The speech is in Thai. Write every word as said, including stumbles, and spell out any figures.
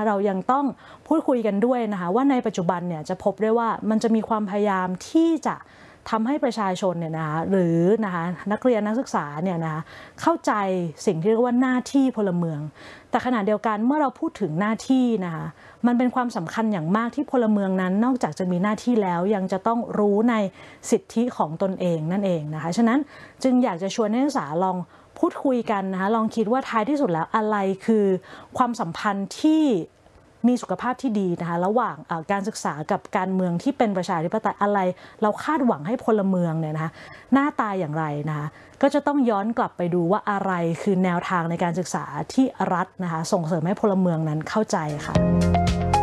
เรายังต้องพูดคุยกันด้วยนะคะว่าในปัจจุบันเนี่ยจะพบได้ว่ามันจะมีความพยายามที่จะทำให้ประชาชนเนี่ยนะคะหรือนะคะนักเรียนนักศึกษาเนี่ยนะคะเข้าใจสิ่งที่เรียกว่าหน้าที่พลเมืองแต่ขณะเดียวกันเมื่อเราพูดถึงหน้าที่นะคะมันเป็นความสำคัญอย่างมากที่พลเมืองนั้นนอกจากจะมีหน้าที่แล้วยังจะต้องรู้ในสิทธิของตนเองนั่นเองนะคะฉะนั้นจึงอยากจะชวนนักศึกษาลองพูดคุยกันนะคะลองคิดว่าท้ายที่สุดแล้วอะไรคือความสัมพันธ์ที่มีสุขภาพที่ดีนะคะระหว่างการศึกษากับการเมืองที่เป็นประชาธิปไตยอะไรเราคาดหวังให้พลเมืองเนี่ยนะคะหน้าตาอย่างไรนะคะก็จะต้องย้อนกลับไปดูว่าอะไรคือแนวทางในการศึกษาที่รัฐนะคะส่งเสริมให้พลเมืองนั้นเข้าใจค่ะ